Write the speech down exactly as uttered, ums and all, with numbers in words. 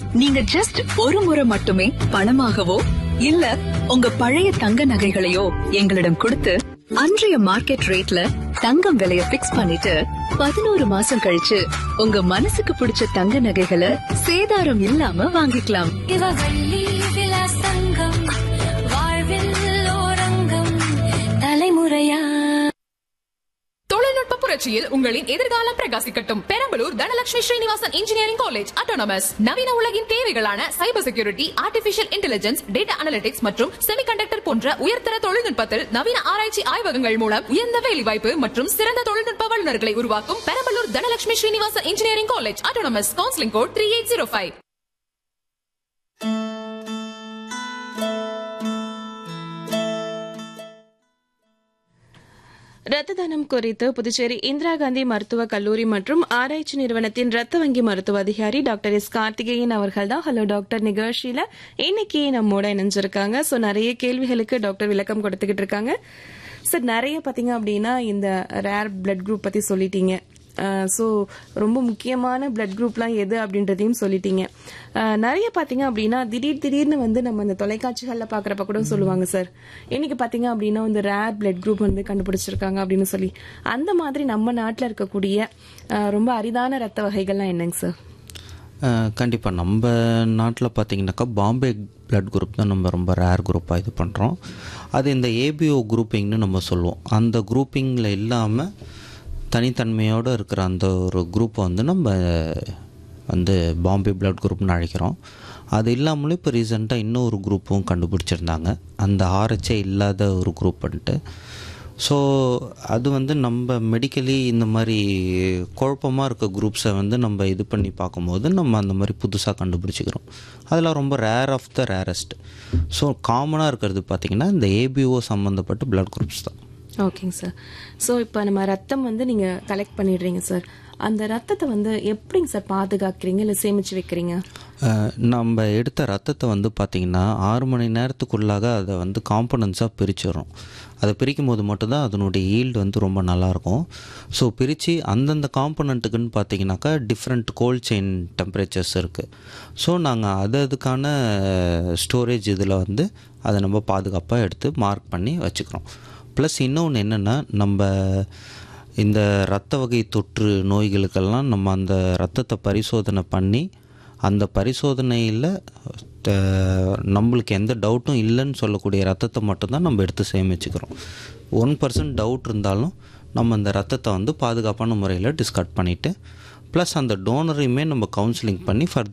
நீங்க ஜஸ்ட் ஒரு முறை மட்டுமே பணமாகவோ இல்ல உங்க பழைய தங்க நகைகளையோ எங்களிடம் கொடுத்து அன்றைய மார்க்கெட் ரேட்ல தங்கம் விலைய பிக்ஸ் பண்ணிட்டு பதினோரு மாசம் கழிச்சு உங்க மனசுக்கு பிடிச்ச தங்க நகைகளை சேதாரம் இல்லாம வாங்கிக்கலாம். தலைமுறையா தொழில்நுட்ப புரட்சியில் உங்களின் எதிர்காலம் பிரகாசிக்கட்டும். Perambalur Dhanalakshmi Srinivasan engineering college autonomous நவீன உலகின் தேவைகளான cyber security, artificial intelligence, data analytics மற்றும் செமிகண்டக்டர் போன்ற உயர்தர தொழில்நுட்பத்தில் நவீன ஆராய்ச்சி ஆய்வகங்கள் மூலம் உயர்ந்த வேலைவாய்ப்பு மற்றும் சிறந்த தொழில்நுட்ப வல்லுநர்களை உருவாக்கும் Perambalur Dhanalakshmi Srinivasan engineering college autonomous. Counselling code three eight zero five. ரத்த தானம் குறித்து புதுச்சேரி இந்திரா காந்தி மருத்துவக் கல்லூரி மற்றும் ஆராய்ச்சி நிறுவனத்தின் ரத்த வங்கி மருத்துவ அதிகாரி டாக்டர் எஸ் கார்த்திகேயன் அவர்கள் தான் ஹலோ டாக்டர் நிகழ்ச்சியில இன்னைக்கு நம்மோட இணைஞ்சிருக்காங்க. ஸோ நிறைய கேள்விகளுக்கு டாக்டர் விளக்கம் கொடுத்துக்கிட்டு இருக்காங்க. சார், நிறைய பாத்தீங்க அப்படின்னா இந்த ரேர் பிளட் குரூப் பத்தி சொல்லிட்டீங்க. ஸோ ரொம்ப முக்கியமான பிளட் குரூப்லாம் எது அப்படின்றதையும் சொல்லிட்டீங்க. நிறைய பார்த்தீங்க அப்படின்னா திடீர் திடீர்னு வந்து நம்ம இந்த தொலைக்காட்சிகளில் பார்க்குறப்ப கூட சொல்லுவாங்க சார், இன்னைக்கு பார்த்தீங்க அப்படின்னா இந்த ரேர் பிளட் குரூப் வந்து கண்டுபிடிச்சிருக்காங்க அப்படின்னு சொல்லி. அந்த மாதிரி நம்ம நாட்டில் இருக்கக்கூடிய ரொம்ப அரிதான ரத்த வகைகள்லாம் என்னங்க சார்? கண்டிப்பாக நம்ம நாட்டில் பார்த்தீங்கன்னாக்கா பாம்பே பிளட் குரூப் தான் நம்ம ரொம்ப ரேர் குரூப்பாக இது பண்ணுறோம். அது இந்த ஏபிஓ குரூப்பிங்னு நம்ம சொல்லுவோம். அந்த குரூப்பிங்கில் இல்லாமல் தனித்தன்மையோடு இருக்கிற அந்த ஒரு குரூப்பை வந்து நம்ம வந்து பாம்பே பிளட் குரூப்னு அழைக்கிறோம். அது இல்லாமலே இப்போ ரீசெண்டாக இன்னொரு குரூப்பும் கண்டுபிடிச்சிருந்தாங்க, அந்த ஆர்ஹெச்ஏ இல்லாத ஒரு குரூப்புன்ட்டு. ஸோ அது வந்து நம்ம மெடிக்கலி இந்த மாதிரி குழப்பமாக இருக்க குரூப்ஸை வந்து நம்ம இது பண்ணி பார்க்கும்போது நம்ம அந்த மாதிரி புதுசாக கண்டுபிடிச்சிக்கிறோம். அதில் ரொம்ப rare of the rarest. So காமனாக இருக்கிறது பார்த்திங்கன்னா இந்த ஏபிஓ சம்மந்தப்பட்ட பிளட் குரூப்ஸ் தான். ஓகேங்க சார். ஸோ இப்போ நம்ம ரத்தம் வந்து நீங்கள் கலெக்ட் பண்ணிடுறீங்க சார், அந்த ரத்தத்தை வந்து எப்படிங்க சார் பாதுகாக்கிறீங்க இல்லை சேமித்து வைக்கிறீங்க? நம்ம எடுத்த ரத்தத்தை வந்து பார்த்திங்கன்னா ஆறு மணி நேரத்துக்குள்ளாக அதை வந்து காம்பனன்ஸாக பிரிச்சிடறோம். அதை பிரிக்கும் போது மட்டும்தான் அதனுடைய ஈல்டு வந்து ரொம்ப நல்லாயிருக்கும். ஸோ பிரித்து அந்தந்த காம்பனண்ட்டுக்குன்னு பார்த்திங்கனாக்கா டிஃப்ரெண்ட் கோல்ட் செயின் டெம்பரேச்சர்ஸ் இருக்குது. ஸோ நாங்கள் அது அதுக்கான ஸ்டோரேஜ் இதில் வந்து அதை நம்ம பாதுகாப்பாக எடுத்து மார்க் பண்ணி வச்சுக்கிறோம். ப்ளஸ் இன்னொன்று என்னென்னா, நம்ம இந்த இரத்த வகை தொற்று நோய்களுக்கெல்லாம் நம்ம அந்த இரத்தத்தை பரிசோதனை பண்ணி அந்த பரிசோதனையில் நம்மளுக்கு எந்த டவுட்டும் இல்லைன்னு சொல்லக்கூடிய ரத்தத்தை மட்டும்தான் நம்ம எடுத்து சேமிச்சுக்கிறோம். ஒன் பர்சன்ட் டவுட் இருந்தாலும் நம்ம அந்த ரத்தத்தை வந்து பாதுகாப்பான முறையில் டிஸ்கார்ட் பண்ணிவிட்டு ப்ளஸ் அந்த டோனரையுமே நம்ம கவுன்சிலிங் பண்ணி ஃபர்தர்